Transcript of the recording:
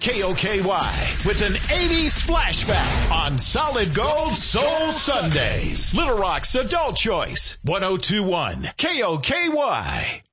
KOKY with an 80s flashback on Solid Gold Soul Sundays. Little Rock's adult choice. 1021 KOKY.